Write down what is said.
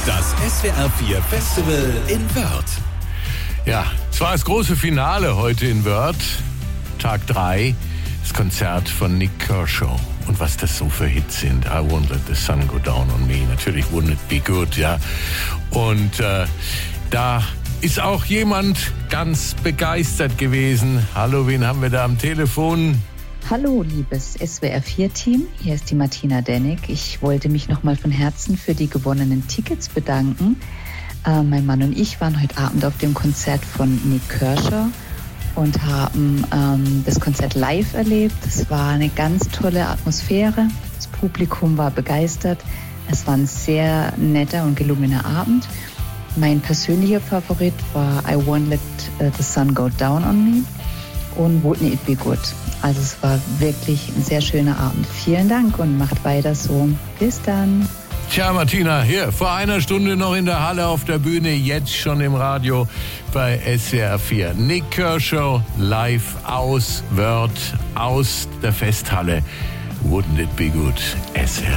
Das SWR 4 Festival in Wörth. Ja, es war das große Finale heute in Wörth, Tag 3, das Konzert von Nik Kershaw. Und was das so für Hits sind. I Won't Let the Sun Go Down on Me. Natürlich Wouldn't It Be Good, ja. Und da ist auch jemand ganz begeistert gewesen. Hallo, wen haben wir da am Telefon? Hallo, liebes SWR4-Team. Hier ist die Martina Dennig. Ich wollte mich nochmal von Herzen für die gewonnenen Tickets bedanken. Mein Mann und ich waren heute Abend auf dem Konzert von Nik Kershaw und haben das Konzert live erlebt. Es war eine ganz tolle Atmosphäre. Das Publikum war begeistert. Es war ein sehr netter und gelungener Abend. Mein persönlicher Favorit war I Won't Let the Sun Go Down on Me und Wouldn't It Be Good. Also es war wirklich ein sehr schöner Abend. Vielen Dank und macht weiter so. Bis dann. Tja, Martina, hier vor einer Stunde noch in der Halle auf der Bühne, jetzt schon im Radio bei SWR 4. Nik Kershaw live aus Wörth, aus der Festhalle. Wouldn't It Be Good? SWR